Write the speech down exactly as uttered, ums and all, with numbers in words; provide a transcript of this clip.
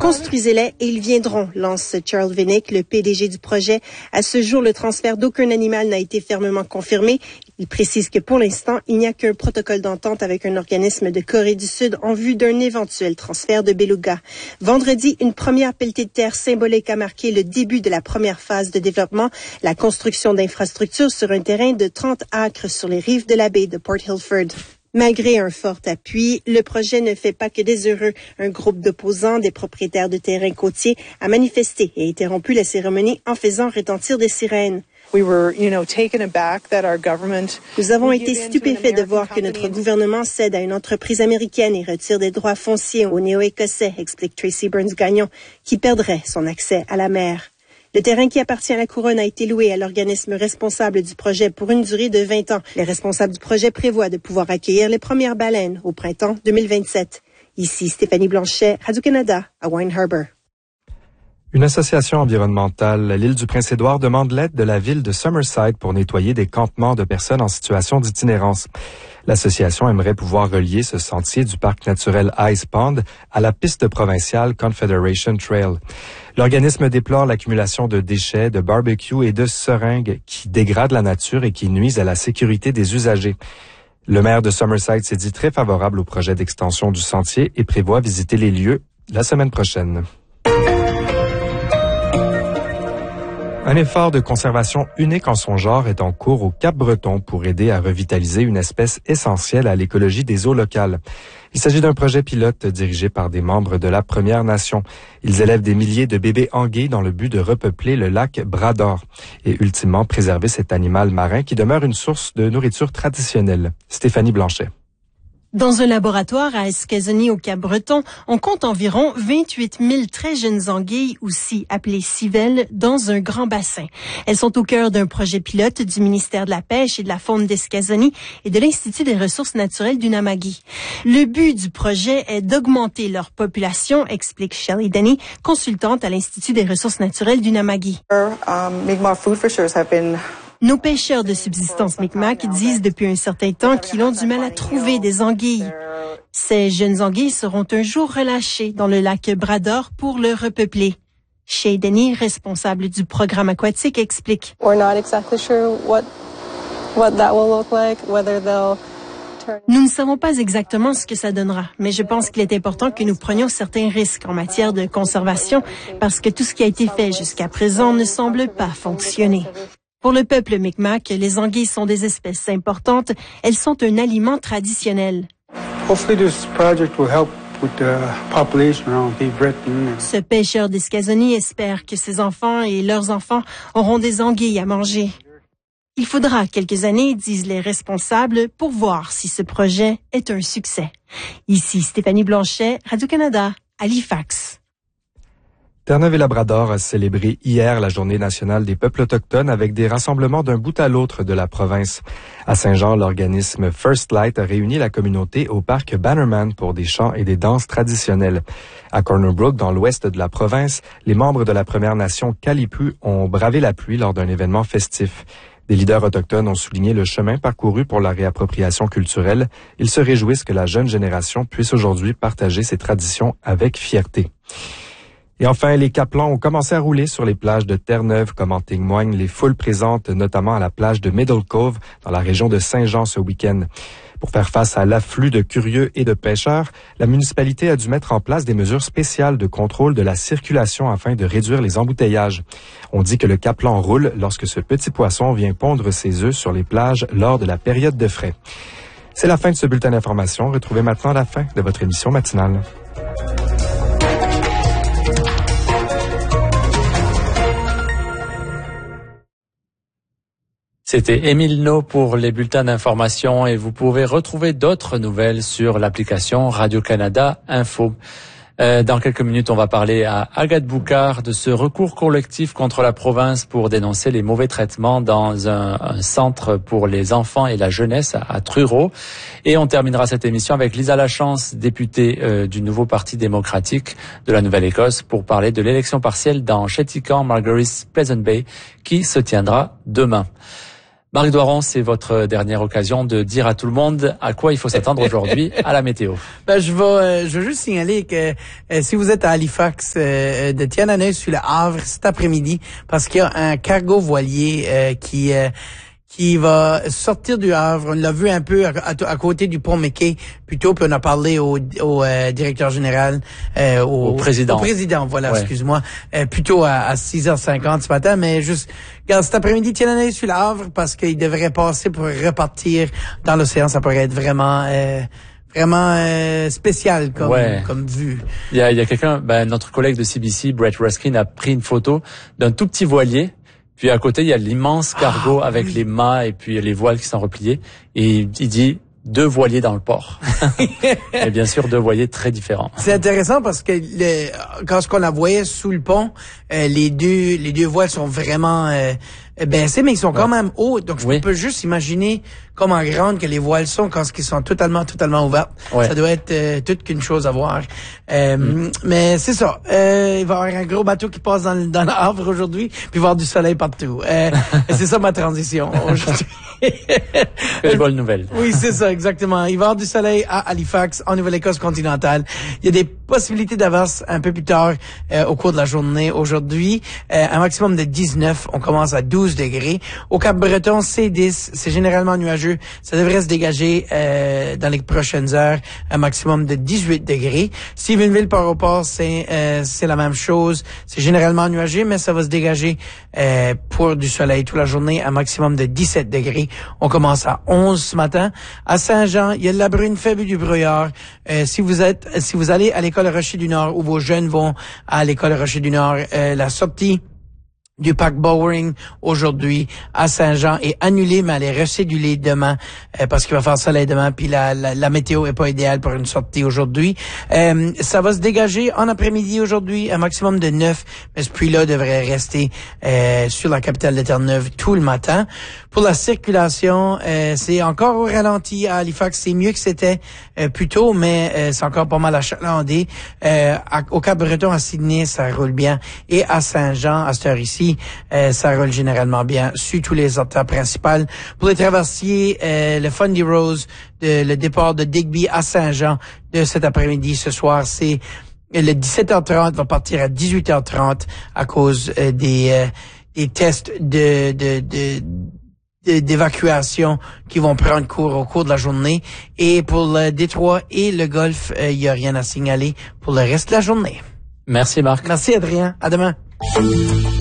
Construisez-les et ils viendront, lance Charles Vinnick, le P D G du projet. À ce jour, le transfert d'aucun animal n'a été fermement confirmé. Il précise que pour l'instant, il n'y a qu'un protocole d'entente avec un organisme de Corée du Sud en vue d'un éventuel transfert de belugas. Vendredi, une première pelletée de terre symbolique a marqué le début de la première phase de développement, la construction d'infrastructures sur un terrain de trente acres sur les rives de la baie de Port Hilford. Malgré un fort appui, le projet ne fait pas que des heureux. Un groupe d'opposants, des propriétaires de terrains côtiers, a manifesté et interrompu la cérémonie en faisant retentir des sirènes. We were, you know, taken aback that our government. Nous avons été stupéfaits de voir que notre gouvernement cède à une entreprise américaine et retire des droits fonciers aux Néo-Écossais, explique Tracy Burns-Gagnon, qui perdrait son accès à la mer. Le terrain qui appartient à la couronne a été loué à l'organisme responsable du projet pour une durée de vingt ans. Les responsables du projet prévoient de pouvoir accueillir les premières baleines au printemps deux mille vingt-sept. Ici Stéphanie Blanchet, Radio-Canada, à Wine Harbour. Une association environnementale, l'île du Prince-Édouard, demande l'aide de la ville de Summerside pour nettoyer des campements de personnes en situation d'itinérance. L'association aimerait pouvoir relier ce sentier du parc naturel Ice Pond à la piste provinciale Confederation Trail. L'organisme déplore l'accumulation de déchets, de barbecues et de seringues qui dégradent la nature et qui nuisent à la sécurité des usagers. Le maire de Summerside s'est dit très favorable au projet d'extension du sentier et prévoit visiter les lieux la semaine prochaine. Un effort de conservation unique en son genre est en cours au Cap-Breton pour aider à revitaliser une espèce essentielle à l'écologie des eaux locales. Il s'agit d'un projet pilote dirigé par des membres de la Première Nation. Ils élèvent des milliers de bébés anguilles dans le but de repeupler le lac Bras-d'Or et ultimement préserver cet animal marin qui demeure une source de nourriture traditionnelle. Stéphanie Blanchet. Dans un laboratoire à Escazony au Cap-Breton, on compte environ vingt-huit mille très jeunes anguilles, aussi appelées civelles, dans un grand bassin. Elles sont au cœur d'un projet pilote du ministère de la Pêche et de la Faune d'Escazony et de l'Institut des ressources naturelles du Namagui. Le but du projet est d'augmenter leur population, explique Shelley Denny, consultante à l'Institut des ressources naturelles du Namagui. Nos pêcheurs de subsistance Mi'kmaq disent depuis un certain temps qu'ils ont du mal à trouver des anguilles. Ces jeunes anguilles seront un jour relâchées dans le lac Bras-d'Or pour le repeupler. Shea Denny, responsable du programme aquatique, explique. We're not exactly sure what what that will look like, whether they'll turn. Nous ne savons pas exactement ce que ça donnera, mais je pense qu'il est important que nous prenions certains risques en matière de conservation parce que tout ce qui a été fait jusqu'à présent ne semble pas fonctionner. Pour le peuple Mi'kmaq, les anguilles sont des espèces importantes. Elles sont un aliment traditionnel. Ce pêcheur d'Escazony espère que ses enfants et leurs enfants auront des anguilles à manger. Il faudra quelques années, disent les responsables, pour voir si ce projet est un succès. Ici Stéphanie Blanchet, Radio-Canada, Halifax. Terre-Neuve-et-Labrador a célébré hier la Journée nationale des peuples autochtones avec des rassemblements d'un bout à l'autre de la province. À Saint-Jean, l'organisme First Light a réuni la communauté au parc Bannerman pour des chants et des danses traditionnelles. À Corner Brook, dans l'ouest de la province, les membres de la Première Nation Kalipu ont bravé la pluie lors d'un événement festif. Des leaders autochtones ont souligné le chemin parcouru pour la réappropriation culturelle. Ils se réjouissent que la jeune génération puisse aujourd'hui partager ses traditions avec fierté. Et enfin, les Caplans ont commencé à rouler sur les plages de Terre-Neuve, comme en témoignent les foules présentes, notamment à la plage de Middle Cove, dans la région de Saint-Jean ce week-end. Pour faire face à l'afflux de curieux et de pêcheurs, la municipalité a dû mettre en place des mesures spéciales de contrôle de la circulation afin de réduire les embouteillages. On dit que le Caplan roule lorsque ce petit poisson vient pondre ses œufs sur les plages lors de la période de frai. C'est la fin de ce bulletin d'information. Retrouvez maintenant la fin de votre émission matinale. C'était Émile No pour les bulletins d'information et vous pouvez retrouver d'autres nouvelles sur l'application Radio-Canada Info. Euh, dans quelques minutes, on va parler à Agathe Boucard de ce recours collectif contre la province pour dénoncer les mauvais traitements dans un, un centre pour les enfants et la jeunesse à, à Truro. Et on terminera cette émission avec Lisa Lachance, députée euh, du nouveau Parti démocratique de la Nouvelle-Écosse, pour parler de l'élection partielle dans Chéticamp, Margaris, Pleasant Bay, qui se tiendra demain. Marc Doiron, c'est votre dernière occasion de dire à tout le monde à quoi il faut s'attendre aujourd'hui à la météo. Ben, je vais, euh, je veux juste signaler que euh, si vous êtes à Halifax, euh, de tienne à sur le Havre cet après-midi, parce qu'il y a un cargo voilier euh, qui euh, qui va sortir du Havre. On l'a vu un peu à, à, à côté du pont McKay, plutôt, puis on a parlé au, au euh, directeur général, euh, au, au président. Au président, voilà, ouais. excuse-moi, euh, plutôt à, à six heures cinquante ce matin, mais juste, regarde, cet après-midi, tiens un œil sur le Havre, parce qu'il devrait passer pour repartir dans l'océan. Ça pourrait être vraiment... Euh, vraiment euh, spécial comme ouais. comme vue. Il y a, il y a quelqu'un, ben, notre collègue de C B C, Brett Ruskin, a pris une photo d'un tout petit voilier. Puis à côté, il y a l'immense cargo ah, avec oui. les mâts et puis les voiles qui sont repliées. Et il dit deux voiliers dans le port. Et bien sûr, deux voiliers très différents. C'est intéressant parce que le, quand on la voyait sous le pont, euh, les deux les deux voiles sont vraiment euh, baissées, mais ils sont quand ouais. même hauts. Donc je oui. peux juste imaginer comment grandes que les voiles sont quand ils sont totalement totalement ouvertes. Ouais. Ça doit être euh, toute qu'une chose à voir. Euh, mm. Mais c'est ça. Euh, il va y avoir un gros bateau qui passe dans le, dans le Havre aujourd'hui, puis il va y avoir du soleil partout. Euh, c'est ça ma transition aujourd'hui. Quelle bonne nouvelle. Oui, c'est ça, exactement. Il va y avoir du soleil à Halifax, en Nouvelle-Écosse continentale. Il y a des possibilités d'averse un peu plus tard euh, au cours de la journée aujourd'hui. Euh, un maximum de dix-neuf. On commence à douze degrés. Au Cap-Breton, c'est dix. C'est généralement nuageux. Ça devrait se dégager euh, dans les prochaines heures. Un maximum de dix-huit degrés. Stephenville-Port-au-Port, c'est euh, c'est la même chose. C'est généralement nuageux, mais ça va se dégager euh, pour du soleil toute la journée. Un maximum de dix-sept degrés. On commence à onze ce matin. À Saint-Jean, il y a de la brune faible du brouillard. Euh, si vous êtes, si vous allez à l'école Rocher du Nord ou vos jeunes vont à l'école Rocher du Nord, euh, la sortie du parc Bowring aujourd'hui à Saint-Jean est annulée, mais elle est recédulée demain euh, parce qu'il va faire soleil demain, puis la, la, la météo est pas idéale pour une sortie aujourd'hui. Euh, ça va se dégager en après-midi aujourd'hui, un maximum de neuf, mais ce pluie-là devrait rester euh, sur la capitale de Terre-Neuve tout le matin. Pour la circulation, euh, c'est encore au ralenti à Halifax. C'est mieux que c'était euh, plus tôt, mais euh, c'est encore pas mal achalandé. Euh, à, au Cap-Breton, à Sydney, ça roule bien. Et à Saint-Jean, à cette heure-ci, Euh, ça roule généralement bien sur tous les artères principales. Pour les traversiers, euh, le Fundy Rose, de, le départ de Digby à Saint-Jean de cet après-midi, ce soir, c'est le dix-sept heures trente, va partir à dix-huit heures trente à cause euh, des, euh, des tests de, de, de d'évacuation qui vont prendre cours au cours de la journée. Et pour le Détroit et le Golfe, il euh, n'y a rien à signaler pour le reste de la journée. Merci Marc. Merci Adrien. À demain.